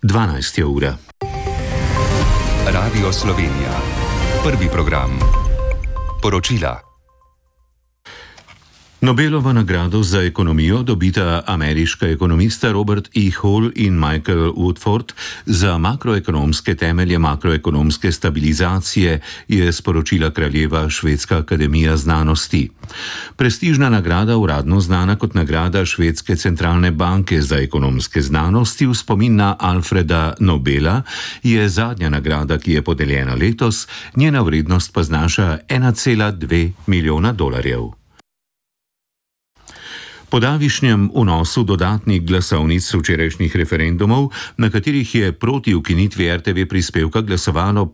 12. ura. Radio Slovenija. Prvi program. Poročila. Nobelovo nagrado za ekonomijo dobita ameriška ekonomista Robert E. Hall in Michael Woodford za makroekonomske temelje makroekonomske stabilizacije, je sporočila kraljeva Švedska akademija znanosti. Prestižna nagrada, uradno znana kot nagrada Švedske centralne banke za ekonomske znanosti v spomin na Alfreda Nobela, je zadnja nagrada, ki je podeljena letos, njena vrednost pa znaša $1,2 milijona. Po davišnjem vnosu dodatnih glasovnic včerajšnjih referendumov, na katerih je proti ukinitvi RTV prispevka glasovalo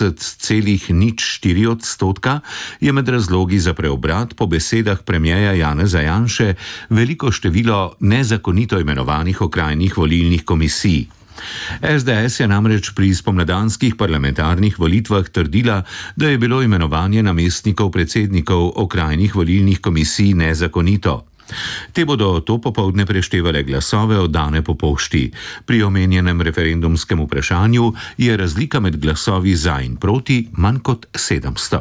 50,04%, je med razlogi za preobrat po besedah premierja Janeza Janše veliko število nezakonito imenovanih okrajnih volilnih komisij. SDS je namreč pri spomladanskih parlamentarnih volitvah trdila, da je bilo imenovanje namestnikov predsednikov okrajnih volilnih komisij nezakonito. Te bodo to popoldne preštevale glasove oddane po pošti. Pri omenjenem referendumskem vprašanju je razlika med glasovi za in proti manj kot 700.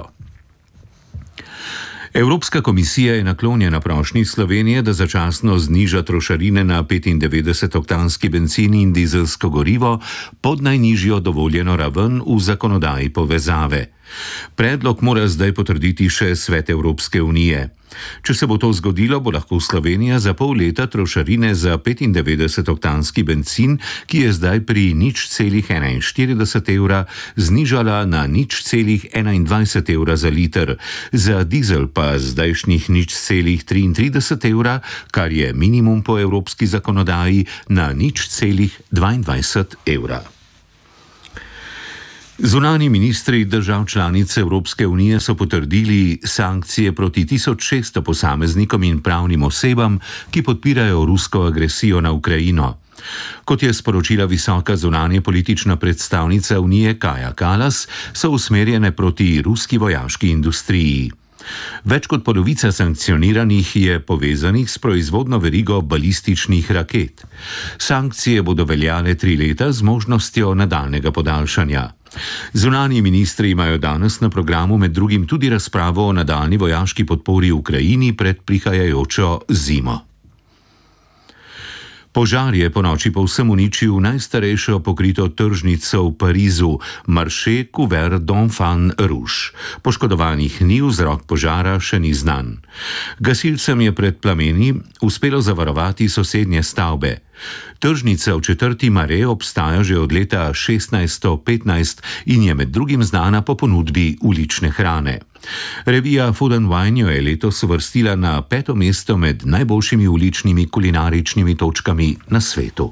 Evropska komisija je naklonjena prošnji Slovenije, da začasno zniža trošarine na 95-oktanski bencin in dizelsko gorivo pod najnižjo dovoljeno raven v zakonodaji povezave. Predlog mora zdaj potrditi še Svet Evropske unije. Če se bo to zgodilo, bo lahko Slovenija za pol leta trošarine za 95-oktanski bencin, ki je zdaj pri €0,41, znižala na €0,21 za liter, za dizel pa zdajšnjih €0,33, kar je minimum po evropski zakonodaji, na €0,22. Zunanji ministri držav članic Evropske unije so potrdili sankcije proti 1600 posameznikom in pravnim osebam, ki podpirajo rusko agresijo na Ukrajino. Kot je sporočila visoka zunanje politična predstavnica Unije Kaja Kallas, so usmerjene proti ruski vojaški industriji. Več kot polovica sankcioniranih je povezanih s proizvodno verigo balističnih raket. Sankcije bodo veljale 3 leta z možnostjo nadaljnega podaljšanja. Zunanji ministri imajo danes na programu med drugim tudi razpravo o nadaljnji vojaški podpori Ukrajini pred prihajajočo zimo. Požar je ponoči povsem uničil najstarejšo pokrito tržnico v Parizu, Marché Couvert d'Enfants Rouge. Poškodovanih ni, vzrok požara še ni znan. Gasilcem je pred plameni uspelo zavarovati sosednje stavbe. Tržnica v četrti Marais obstaja že od leta 1615 in je med drugim znana po ponudbi ulične hrane. Revija Food & Wine jo je letos uvrstila na 5. mesto med najboljšimi uličnimi kulinaričnimi točkami na svetu.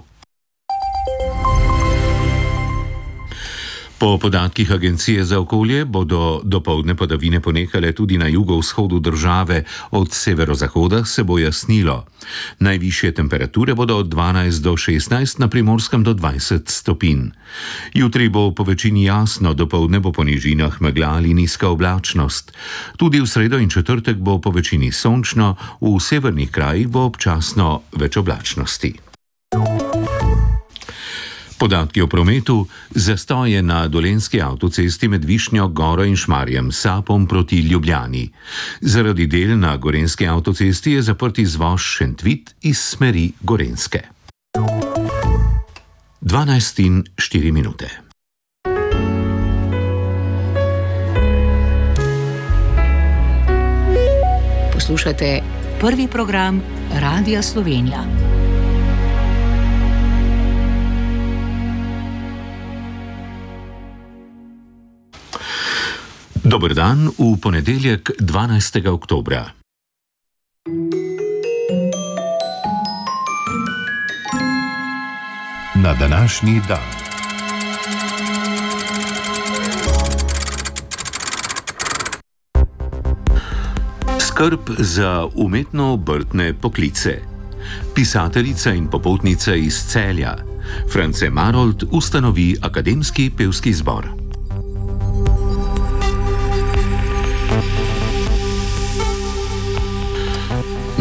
Po podatkih Agencije za okolje bodo dopoldne padavine ponehale tudi na jugovzhodu države, od severozahoda se bo jasnilo. Najvišje temperature bodo od 12 do 16, na Primorskem do 20 stopinj. Jutri bo po večini jasno, dopoldne bo po nižinah megla ali nizka oblačnost. Tudi v sredo in četrtek bo po večini sončno, v severnih krajih bo občasno več oblačnosti. Podatki o prometu: zastoje na Dolenjski avtocesti med Višnjo Goro in Šmarjem Sapom proti Ljubljani. Zaradi del na Gorenjski avtocesti je zaprt izvoz Šentvit iz smeri Gorenjske. 12:04. Poslušate prvi program Radia Slovenija. Dober dan v ponedeljek 12. oktobra. Na današnji dan. Skrb za umetno-obrtne poklice. Pisateljica in popotnica iz Celja. France Marold ustanovi akademski pevski zbor.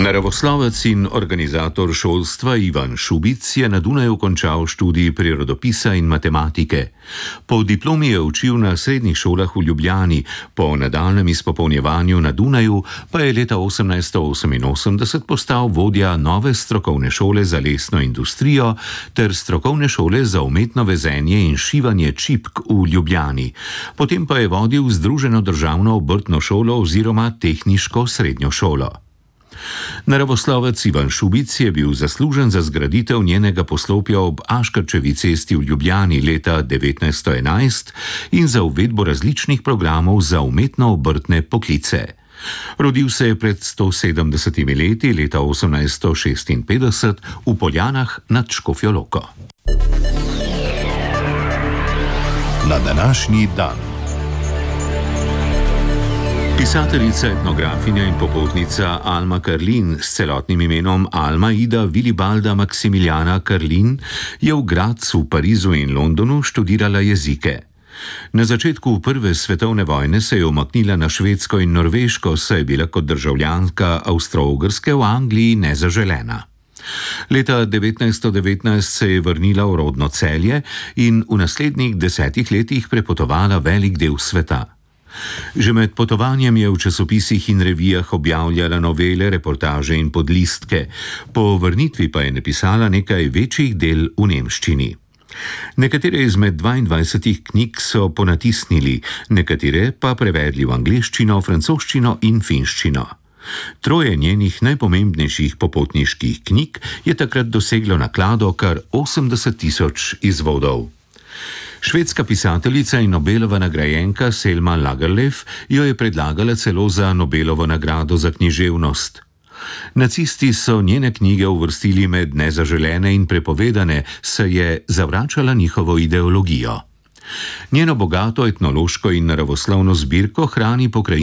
Naravoslovec in organizator šolstva Ivan Šubic je na Dunaju končal študij prirodopisa in matematike. Po diplomi je učil na srednjih šolah v Ljubljani, po nadaljnjem izpopolnjevanju na Dunaju pa je leta 1888 postal vodja nove strokovne šole za lesno industrijo ter strokovne šole za umetno vezenje in šivanje čipk v Ljubljani. Potem pa je vodil Združeno državno obrtno šolo oziroma tehniško srednjo šolo. Naravoslovec Ivan Šubic je bil zaslužen za zgraditev njenega poslopja ob Aškerčevi cesti v Ljubljani leta 1911 in za uvedbo različnih programov za umetno-obrtne poklice. Rodil se je pred 170 leti leta 1856 v Poljanah nad Škofjo Loko. Na današnji dan. Pisateljica, etnografinja in popotnica Alma Karlin s celotnim imenom Alma Ida Vilibalda Maksimiljana Karlin je v Gradcu, Parizu in Londonu študirala jezike. Na začetku prve svetovne vojne se je umaknila na Švedsko in Norveško, saj je bila kot državljanka Avstro-Ogrske v Angliji nezaželena. Leta 1919 se je vrnila v rodno Celje in v naslednjih 10 letih prepotovala velik del sveta. Že med potovanjem je v časopisih in revijah objavljala novele, reportaže in podlistke, po vrnitvi pa je napisala nekaj večjih del v nemščini. Nekatere izmed 22 knjig so ponatisnili, nekatere pa prevedli v angleščino, francoščino in finščino. 3 njenih najpomembnejših popotniških knjig je takrat doseglo naklado kar 80.000 izvodov. Švedska pisateljica in Nobelova nagrajenka Selma Lagerlöf jo je predlagala celo za Nobelovo nagrado za književnost. Nacisti so njene knjige uvrstili med nezaželene in prepovedane, saj je zavračala njihovo ideologijo. Njeno bogato etnološko in naravoslovno zbirko hrani pokrajinska